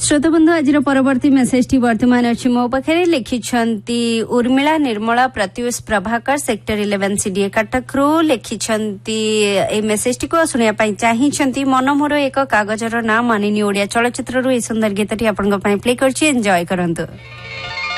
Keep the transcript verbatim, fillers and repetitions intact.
श्रोता बंधु आज परवर्ती मेसेज टी वर्तमान अच्छी मो पाखे लिखिछंती Urmila Nirmala Pratyush Prabhakar sector eleven CDA कटकरू लिखिछंती ए मेसेज टी को सुनिया पई चाहिछंती मन मोर एक कागजर नाम मानिनी ओडिया चलचित्र रु ए सुंदर गीतटी आपन को पई प्ले करछि एन्जॉय करंतु।